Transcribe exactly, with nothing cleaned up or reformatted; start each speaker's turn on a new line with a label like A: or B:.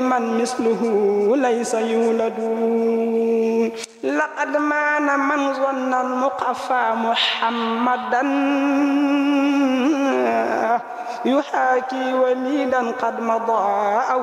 A: من مثله ليس يولد لقد مان من ظن المقفى محمدا يحاكي وليدا قد مضى